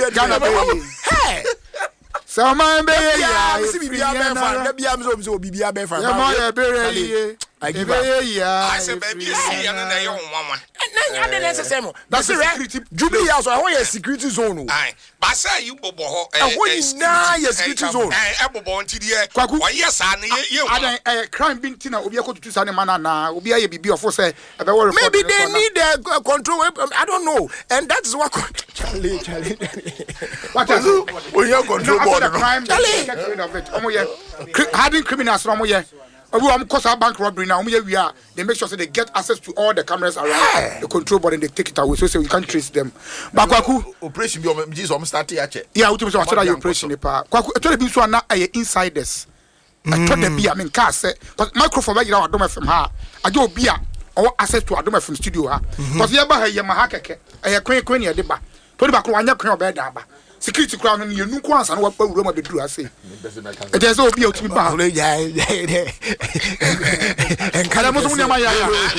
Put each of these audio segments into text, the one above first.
Ghana be. Hey. So man be ya see bibia be fan da bia me so bibia be fan. Ya ma ya be re. I give I say baby see ya na yo nwanwa. Na nya de necessary mo. That's security. Jubilee house ho ya security zone. Ai. Ba say you bobo ho na ya security zone. Bobo nti de oye sa na ye. Adan crime bin tina obi akotutu sa ne mana na obi aye bibi ofo say e be worry. Maybe they need the control. I don't know. And that's what Charlie. What is when you control board the crime get rid of it. Hardened criminals from here. Cause bank robbery now, they make sure they get access to all the cameras around the control board and they take it away. So you can't trace them. But Kwaku operation be Jesus start here. Yeah, we say operation pa. Kwaku e to be so na insiders. I told them be I mean car say but microphone like Adom FM ha. Ajo obi a or access to Adom FM studio ha. Because here ba ha ye ma ha keke. Kwen ye de ba. To de ba ko anya kwen obeda ba. Security crowd no you no ko ansa no wa pawuro ma beduru ase. E dey say obi otimi ba. En kala mo so nyama ya.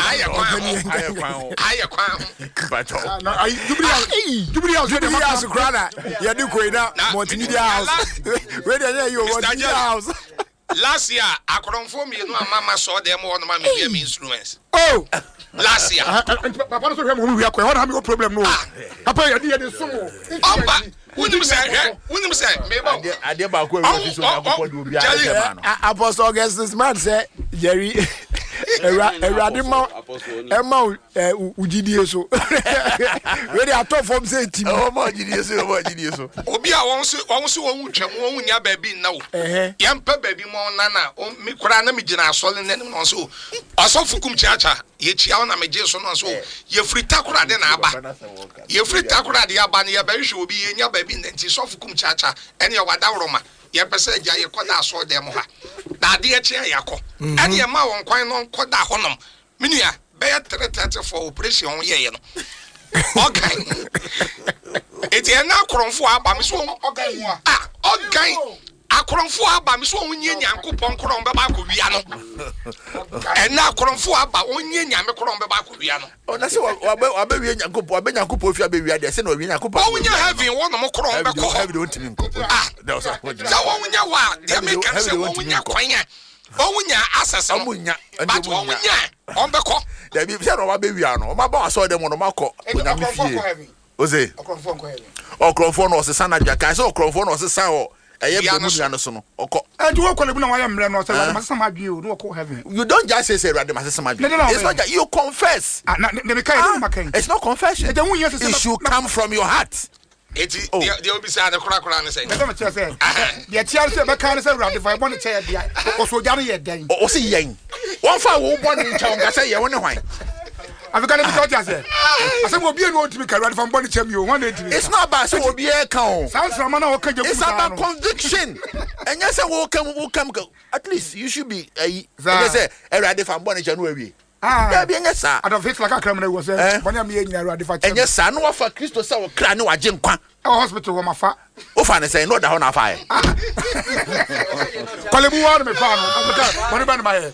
Aye kwan. Bato. No, Jubilee house crowd ya di ko ina Multimedia house. Where dey you Multimedia house. Last year akoronfo mi no mama saw them on my media instruments. Oh. Last year. Papa no so hwe mo wi akwa. What have you problem no? Papa ya dey so. Wouldn't say maybe ade ba ko e so na ko do bia e ma no. Apostle Augustus man say Jerry Erade ma Emma ujidie so. We dey atop from say team. O ma ujidie so. Obi a won so won twam won nya baabi na wo. Yempa baabi mo na me kura na me gina asole ne no so. Asofukum chiacha ye chia na me je so no so. Ye free takura de na aba. Ye free takura de aba ne ye ba hwe obi ye nya baabi nti sofukum chiacha ene ye wada woroma. Ye pese gya ye koda so dem ha. Na de e chia yakọ. Ene ye ma won kwan no koda honom. Menua be 334 operation ye no. Okay. Eti na akronfo aba me so ogan mu a. Ogan akronfo aba me so onye nyankopon kron be ba ko wia no. Na akronfo aba onye nyame kron be ba ko wia no. O na se wa be wia nyankopon fi abe wia de se na wia nyankopon. Onye heaven won mo kron be ko. Heaven don't mean ko. That was what. Sa onye wa de make am say onye kwanya. Onye asase no. But onye on be ko. There be say no wa be wia no. O ma ba so dem no ma ko. Onyame fie. Oze. Okronfo no se sana dwa kai se okronfo no se san o. You don't just say Radima it's not that you confess. It's not confession. It should come from your heart. It's the beside the crack around the same. The chance of a kind of Radify one chair, also Johnny again. Or see Yang. One for one in town, I say, you wonder why. I've got to be told. I said, we'll be able to make a run from Bonnie Chemu. It's not about so will be a count. It's about conviction. And yes, I will come. At least you should be a ready from Bonnie January. Yes, sir. I don't feel like a criminal was a and yes, I know for Christo so crano a Jim Quan. Hospital where my fat. Oh, fine, say, no, down on fire. Call him one of my father. What about my head?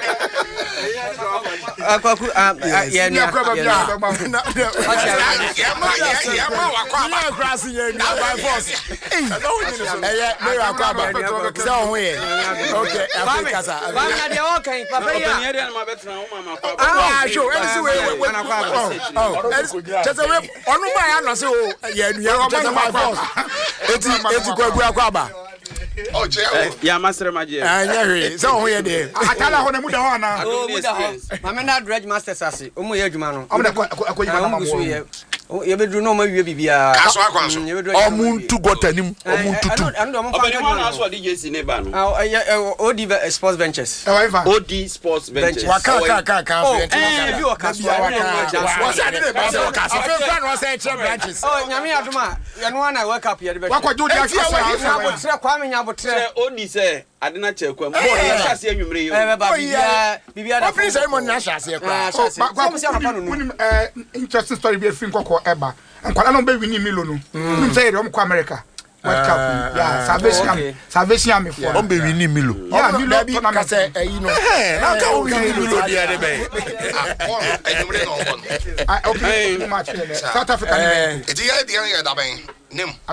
Oh, yeah, Master Magia. So here they. I tell her when Mamma Dredge Master Sassy, Umuyajumano. You do no more Bibia. Moon to got him. What did you see, Neban? OD Sports Ventures. OD Sports Ventures. You are oh, Yami, and one I work up here. What do you only say? I did not check. I see you. Interesting story. Be a film called Eba. And Kuala Lumpur we need Milono. Say America. Salvation for. Don't be winning Milo. Yeah, Milo can say, you know. Now can we Milo the other day? I open much South Africa. It's the idea that